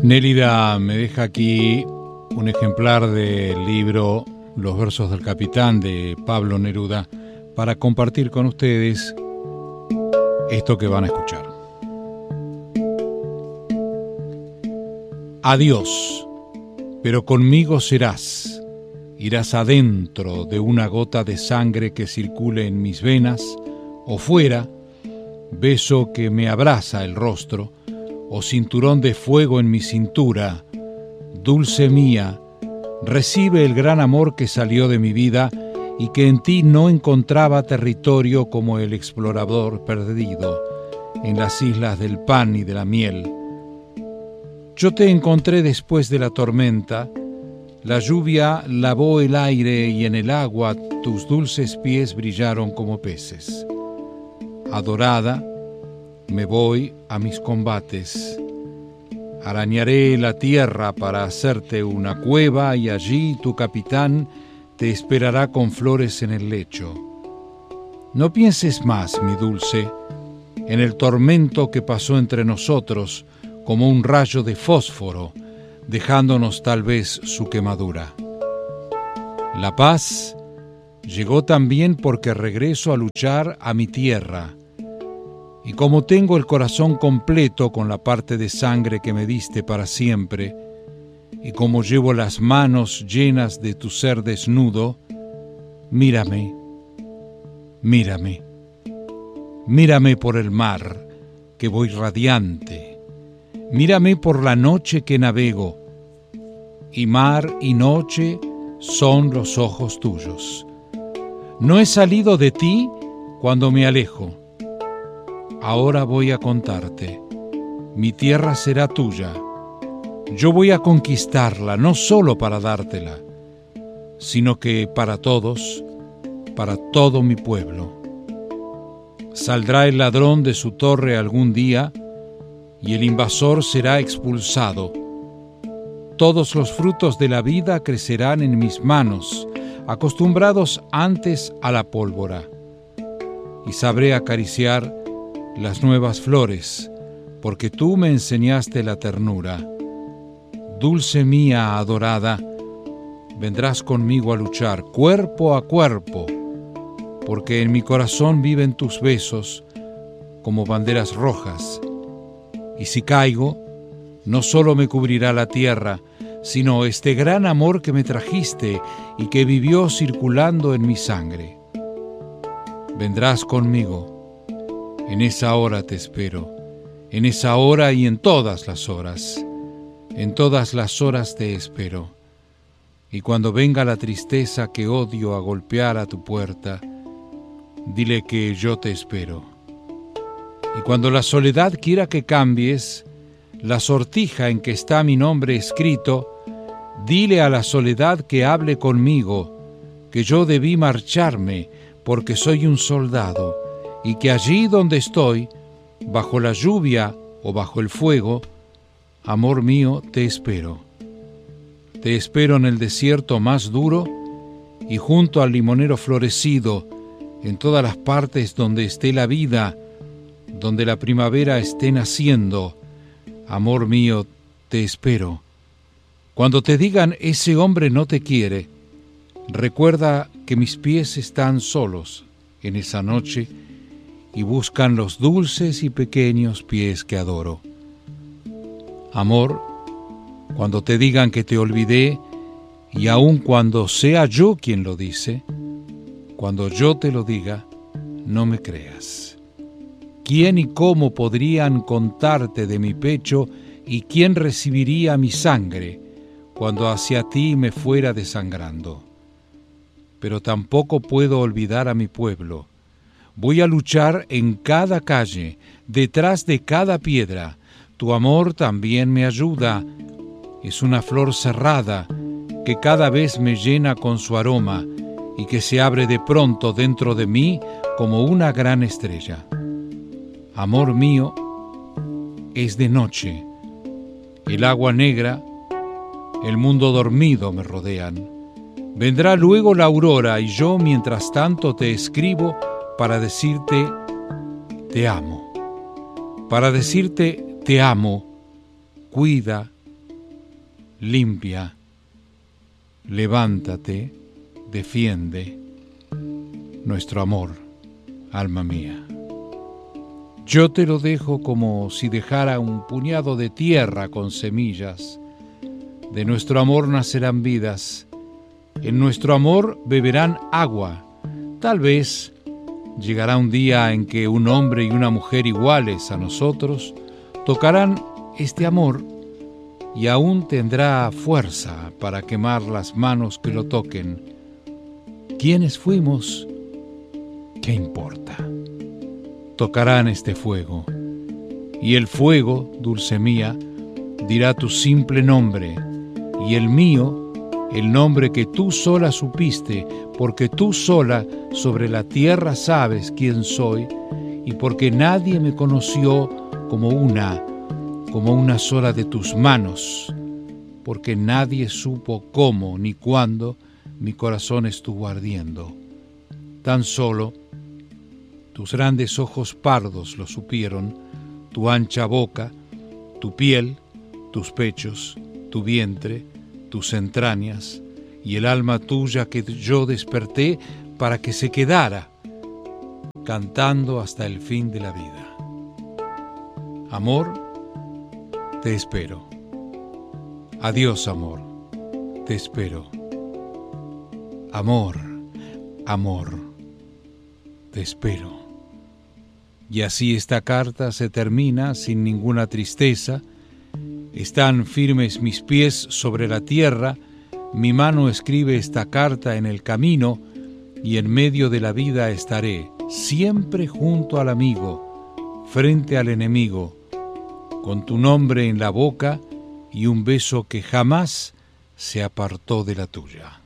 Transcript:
Nélida me deja aquí un ejemplar del libro Los versos del capitán de Pablo Neruda para compartir con ustedes esto que van a escuchar. Adiós, pero conmigo serás. Irás adentro de una gota de sangre que circule en mis venas, o fuera, beso que me abraza el rostro, o cinturón de fuego en mi cintura. Dulce mía, recibe el gran amor que salió de mi vida y que en ti no encontraba territorio como el explorador perdido en las islas del pan y de la miel. Yo te encontré después de la tormenta, la lluvia lavó el aire y en el agua tus dulces pies brillaron como peces. Adorada, me voy a mis combates. Arañaré la tierra para hacerte una cueva y allí tu capitán te esperará con flores en el lecho. No pienses más, mi dulce, en el tormento que pasó entre nosotros como un rayo de fósforo, dejándonos tal vez su quemadura. La paz llegó también porque regreso a luchar a mi tierra, y como tengo el corazón completo con la parte de sangre que me diste para siempre, y como llevo las manos llenas de tu ser desnudo, mírame, mírame, mírame por el mar, que voy radiante, mírame por la noche que navego, y mar y noche son los ojos tuyos. No he salido de ti cuando me alejo. Ahora voy a contarte, mi tierra será tuya. Yo voy a conquistarla, no solo para dártela, sino que para todos, para todo mi pueblo. Saldrá el ladrón de su torre algún día y el invasor será expulsado. Todos los frutos de la vida crecerán en mis manos, acostumbrados antes a la pólvora, y sabré acariciar las nuevas flores, porque tú me enseñaste la ternura. Dulce mía adorada, vendrás conmigo a luchar cuerpo a cuerpo, porque en mi corazón viven tus besos como banderas rojas, y si caigo, no solo me cubrirá la tierra, sino este gran amor que me trajiste y que vivió circulando en mi sangre. Vendrás conmigo. En esa hora te espero, en esa hora y en todas las horas te espero. Y cuando venga la tristeza que odio a golpear a tu puerta, dile que yo te espero. Y cuando la soledad quiera que cambies la sortija en que está mi nombre escrito, dile a la soledad que hable conmigo, que yo debí marcharme porque soy un soldado, y que allí donde estoy, bajo la lluvia o bajo el fuego, amor mío, te espero. Te espero en el desierto más duro y junto al limonero florecido, en todas las partes donde esté la vida, donde la primavera esté naciendo. Amor mío, te espero. Cuando te digan ese hombre no te quiere, recuerda que mis pies están solos en esa noche y buscan los dulces y pequeños pies que adoro. Amor, cuando te digan que te olvidé, y aun cuando sea yo quien lo dice, cuando yo te lo diga, no me creas. ¿Quién y cómo podrían contarte de mi pecho y quién recibiría mi sangre cuando hacia ti me fuera desangrando? Pero tampoco puedo olvidar a mi pueblo. Voy a luchar en cada calle, detrás de cada piedra. Tu amor también me ayuda. Es una flor cerrada que cada vez me llena con su aroma y que se abre de pronto dentro de mí como una gran estrella. Amor mío, es de noche. El agua negra, el mundo dormido me rodean. Vendrá luego la aurora y yo mientras tanto te escribo para decirte te amo. Para decirte te amo, cuida, limpia, levántate, defiende nuestro amor, alma mía. Yo te lo dejo como si dejara un puñado de tierra con semillas. De nuestro amor nacerán vidas, en nuestro amor beberán agua. Tal vez llegará un día en que un hombre y una mujer iguales a nosotros tocarán este amor y aún tendrá fuerza para quemar las manos que lo toquen. ¿Quiénes fuimos? ¿Qué importa? Tocarán este fuego, y el fuego, dulce mía, dirá tu simple nombre, y el mío, el nombre que tú sola supiste, porque tú sola sobre la tierra sabes quién soy, y porque nadie me conoció como una sola de tus manos, porque nadie supo cómo ni cuándo mi corazón estuvo ardiendo. Tan solo tus grandes ojos pardos lo supieron, tu ancha boca, tu piel, tus pechos, tu vientre, tus entrañas y el alma tuya que yo desperté para que se quedara, cantando hasta el fin de la vida. Amor, te espero. Adiós, amor, te espero. Amor, amor, te espero. Y así esta carta se termina sin ninguna tristeza. Están firmes mis pies sobre la tierra, mi mano escribe esta carta en el camino, y en medio de la vida estaré, siempre junto al amigo, frente al enemigo, con tu nombre en la boca y un beso que jamás se apartó de la tuya.